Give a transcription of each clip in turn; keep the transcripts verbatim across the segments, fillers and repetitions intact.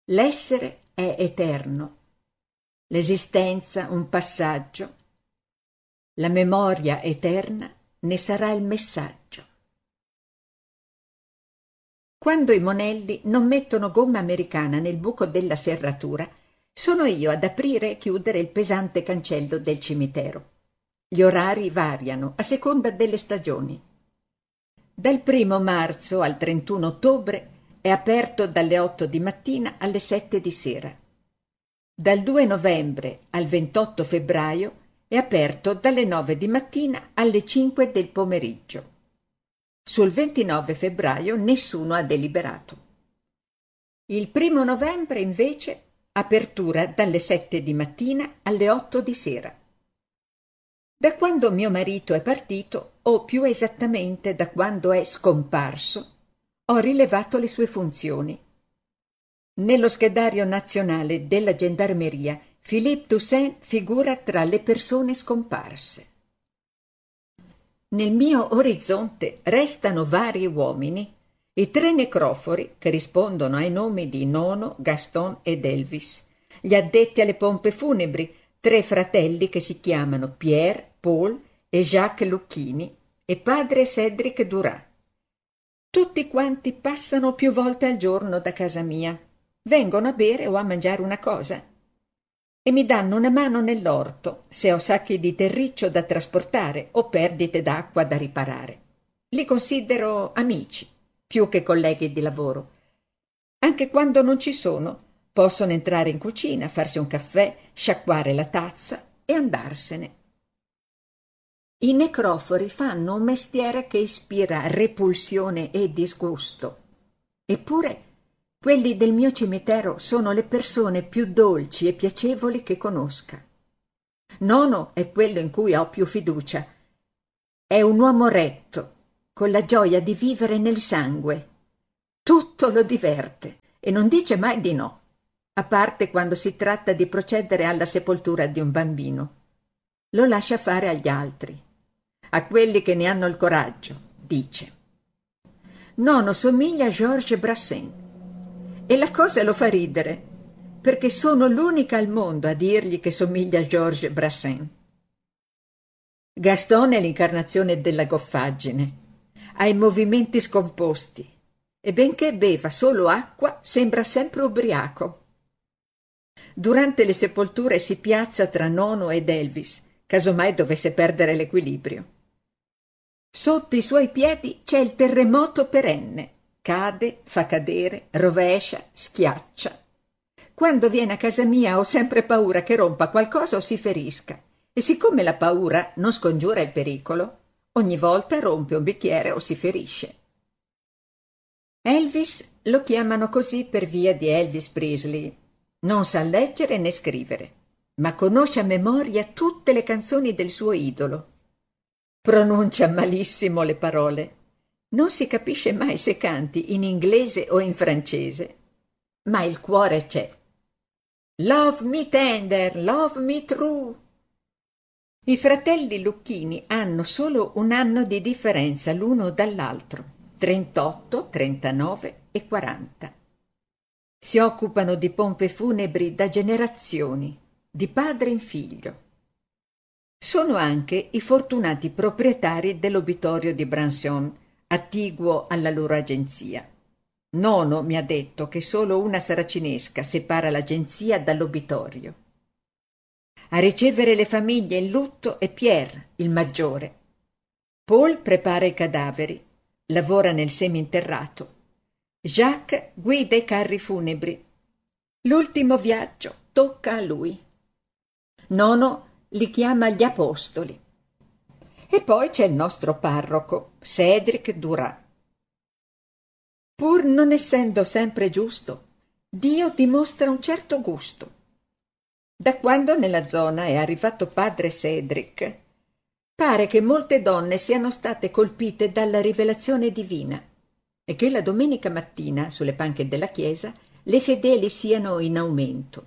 L'essere è eterno, l'esistenza un passaggio, la memoria eterna ne sarà il messaggio. Quando i monelli non mettono gomma americana nel buco della serratura, sono io ad aprire e chiudere il pesante cancello del cimitero. Gli orari variano a seconda delle stagioni. Dal primo marzo al trentuno ottobre è aperto dalle otto di mattina alle sette di sera. Dal due novembre al ventotto febbraio è aperto dalle nove di mattina alle cinque del pomeriggio. Sul ventinove febbraio nessuno ha deliberato. Il primo novembre invece apertura dalle sette di mattina alle otto di sera. Da quando mio marito è partito, o più esattamente da quando è scomparso, ho rilevato le sue funzioni. Nello schedario nazionale della gendarmeria, Philippe Toussaint figura tra le persone scomparse. Nel mio orizzonte restano vari uomini, i tre necrofori che rispondono ai nomi di Nono, Gaston ed Elvis, gli addetti alle pompe funebri, tre fratelli che si chiamano Pierre, Paul e Jacques Lucchini e padre Cédric Duras. Tutti quanti passano più volte al giorno da casa mia, vengono a bere o a mangiare una cosa e mi danno una mano nell'orto se ho sacchi di terriccio da trasportare o perdite d'acqua da riparare. Li considero amici, più che colleghi di lavoro. Anche quando non ci sono, possono entrare in cucina, farsi un caffè, sciacquare la tazza e andarsene. I necrofori fanno un mestiere che ispira repulsione e disgusto. Eppure quelli del mio cimitero sono le persone più dolci e piacevoli che conosca. Nono è quello in cui ho più fiducia. È un uomo retto, con la gioia di vivere nel sangue. Tutto lo diverte e non dice mai di no, a parte quando si tratta di procedere alla sepoltura di un bambino. Lo lascia fare agli altri. A quelli che ne hanno il coraggio, dice. Nono somiglia a Georges Brassens e la cosa lo fa ridere, perché sono l'unica al mondo a dirgli che somiglia a Georges Brassens. Gaston è l'incarnazione della goffaggine, ha i movimenti scomposti e benché beva solo acqua sembra sempre ubriaco. Durante le sepolture si piazza tra Nono ed Elvis, casomai dovesse perdere l'equilibrio. Sotto i suoi piedi c'è il terremoto perenne. Cade, fa cadere, rovescia, schiaccia. Quando viene a casa mia ho sempre paura che rompa qualcosa o si ferisca. E siccome la paura non scongiura il pericolo, ogni volta rompe un bicchiere o si ferisce. Elvis lo chiamano così per via di Elvis Presley. Non sa leggere né scrivere, ma conosce a memoria tutte le canzoni del suo idolo. Pronuncia malissimo le parole. Non si capisce mai se canti in inglese o in francese. Ma il cuore c'è. Love me tender, love me true. I fratelli Lucchini hanno solo un anno di differenza l'uno dall'altro, trentotto, trentanove e quaranta. Si occupano di pompe funebri da generazioni, di padre in figlio. Sono anche i fortunati proprietari dell'obitorio di Brancion, attiguo alla loro agenzia. Nono mi ha detto che solo una saracinesca separa l'agenzia dall'obitorio. A ricevere le famiglie in lutto è Pierre, il maggiore. Paul prepara i cadaveri, lavora nel seminterrato. Jacques guida i carri funebri. L'ultimo viaggio tocca a lui. Nono li chiama gli apostoli. E poi c'è il nostro parroco, Cédric Duras. Pur non essendo sempre giusto, Dio dimostra un certo gusto. Da quando nella zona è arrivato padre Cédric, pare che molte donne siano state colpite dalla rivelazione divina e che la domenica mattina, sulle panche della chiesa, le fedeli siano in aumento.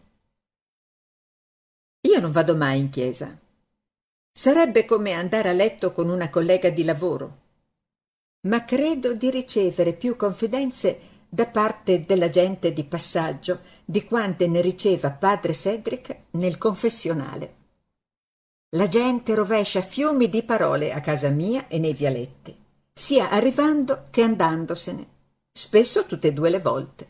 Io non vado mai in chiesa. Sarebbe come andare a letto con una collega di lavoro. Ma credo di ricevere più confidenze da parte della gente di passaggio di quante ne riceva padre Cedric nel confessionale. La gente rovescia fiumi di parole a casa mia e nei vialetti, sia arrivando che andandosene, spesso tutte e due le volte.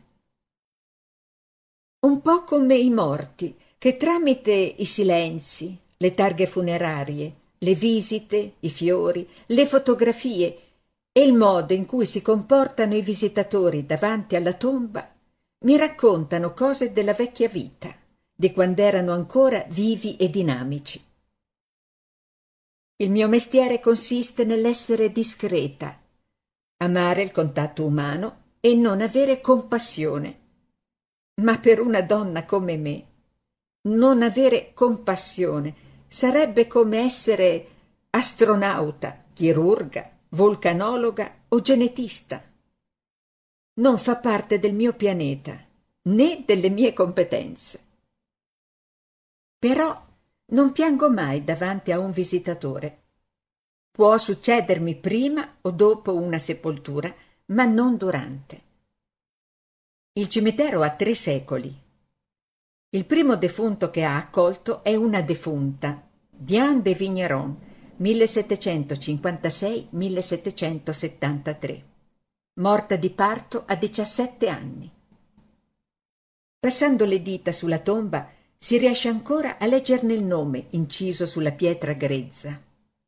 Un po' come i morti, che tramite i silenzi, le targhe funerarie, le visite, i fiori, le fotografie e il modo in cui si comportano i visitatori davanti alla tomba, mi raccontano cose della vecchia vita, di quando erano ancora vivi e dinamici. Il mio mestiere consiste nell'essere discreta, amare il contatto umano e non avere compassione. Ma per una donna come me, non avere compassione sarebbe come essere astronauta, chirurga, vulcanologa o genetista. Non fa parte del mio pianeta, né delle mie competenze. Però non piango mai davanti a un visitatore. Può succedermi prima o dopo una sepoltura, ma non durante. Il cimitero ha tre secoli. Il primo defunto che ha accolto è una defunta, Diane de Vigneron, millesettecentocinquantasei millesettecentosettantatré, morta di parto a diciassette anni. Passando le dita sulla tomba si riesce ancora a leggerne il nome inciso sulla pietra grezza.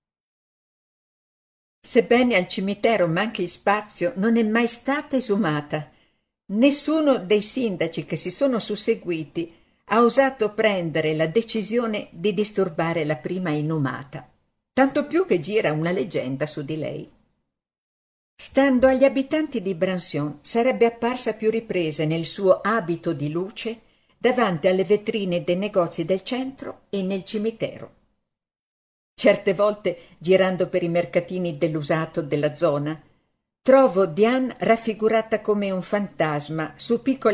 Sebbene al cimitero manchi spazio, non è mai stata esumata. Nessuno dei sindaci che si sono susseguiti ha osato prendere la decisione di disturbare la prima inumata, tanto più che gira una leggenda su di lei. Stando agli abitanti di Brancion, sarebbe apparsa più riprese nel suo abito di luce davanti alle vetrine dei negozi del centro e nel cimitero. Certe volte, girando per i mercatini dell'usato della zona, trovo Diane raffigurata come un fantasma su piccole